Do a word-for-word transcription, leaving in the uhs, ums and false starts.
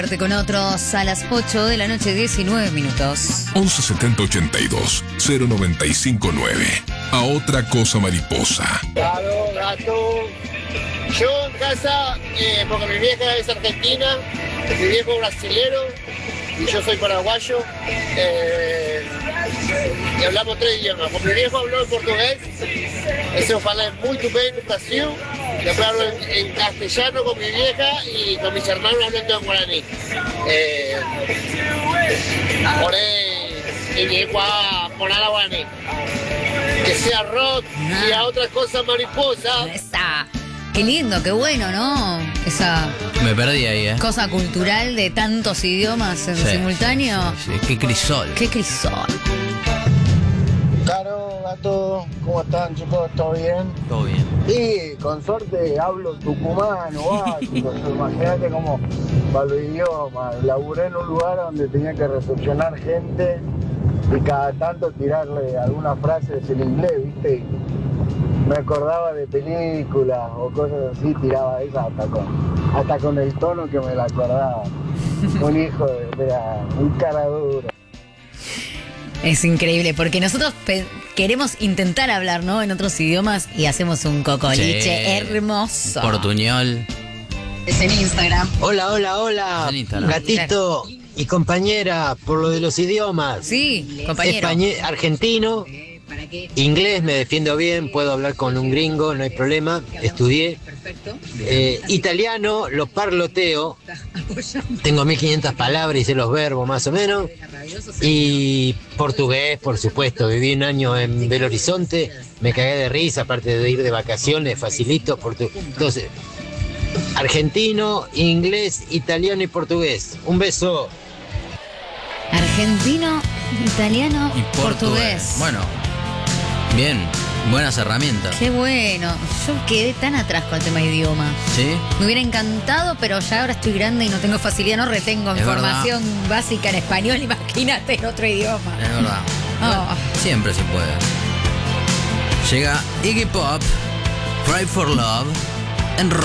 Con otros a las ocho de la noche, diecinueve minutos. once setenta ochenta y dos cero noventa y cinco nueve. A otra cosa mariposa. Claro, gato. Yo en casa, eh, porque mi vieja es argentina, mi viejo es brasilero y yo soy paraguayo. Eh, y hablamos tres idiomas. Con mi viejo hablo en portugués, eso fala muito bem no Brasil. Después hablo en, en castellano con mi vieja y con mis hermanos hablo en guaraní. Eh, poré, y llegua poner a guaraní. Que sea rock ah. y a otra cosa mariposa. Esa. Qué lindo, qué bueno, ¿no? Esa Me perdí ahí, ¿eh? cosa cultural de tantos idiomas en Sí, simultáneo. Sí, sí. Qué crisol. Qué crisol. Claro, gato, ¿cómo están, chicos? ¿Todo bien? Todo bien. Y con suerte hablo tucumano, básico. Imagínate cómo para los idiomas. Laburé en un lugar donde tenía que recepcionar gente y cada tanto tirarle algunas frases en inglés, ¿viste? Y me acordaba de películas o cosas así, tiraba esa hasta con, hasta con el tono que me la acordaba. Un hijo de, de un cara duro. Es increíble, porque nosotros pe- queremos intentar hablar, ¿no? En otros idiomas y hacemos un cocoliche Sí. hermoso. Portuñol. Es en Instagram. Hola, hola, hola. En Instagram. Gatito y compañera, por lo de los idiomas. Sí, compañero. Españe- argentino, inglés me defiendo bien, puedo hablar con un gringo, no hay problema, estudié. Eh, italiano, lo parloteo, tengo mil quinientas palabras y sé los verbos más o menos. Y portugués, por supuesto, viví un año en Belo Horizonte, me cagué de risa, aparte de ir de vacaciones, facilito. Portu- Entonces, argentino, inglés, italiano y portugués. Un beso. Argentino, italiano, Y portugués. portugués. Bueno, bien. Buenas herramientas. Qué bueno. Yo quedé tan atrás con el tema de idiomas. ¿Sí? Me hubiera encantado, pero ya ahora estoy grande y no tengo facilidad, no retengo Es información básica en español, imagínate en otro idioma. Es verdad. Oh. Bueno, siempre se puede. Llega Iggy Pop, Cry for Love, en